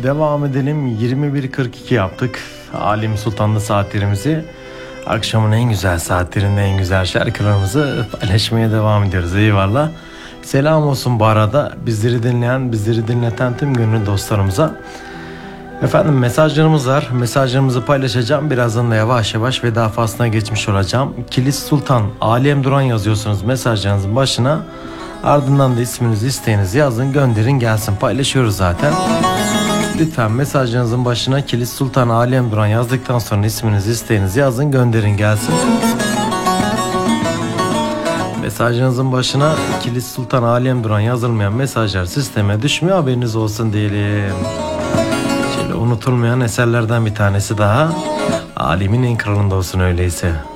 devam edelim. 21.42 yaptık. Alim Sultanlı saatlerimizi. Akşamın en güzel saatlerinde en güzel şarkılarımızı paylaşmaya devam ediyoruz. Eyvallah. Selam olsun bu arada bizleri dinleyen, bizleri dinleten tüm gönül dostlarımıza. Efendim mesajlarımız var. Mesajlarımızı paylaşacağım. Birazdan da yavaş yavaş veda faslına geçmiş olacağım. Kilis Sultan, Alem Duran yazıyorsunuz mesajlarınızın başına. Ardından da isminizi, isteğinizi yazın, gönderin gelsin. Paylaşıyoruz zaten. Lütfen mesajlarınızın başına Kilis Sultan, Alem Duran yazdıktan sonra isminizi, isteğinizi yazın, gönderin gelsin. Mesajınızın başına Kilis Sultan, Alem Duran yazılmayan mesajlar sisteme düşmüyor, haberiniz olsun diyelim. Şöyle unutulmayan eserlerden bir tanesi daha. Alemin en kralında olsun öyleyse.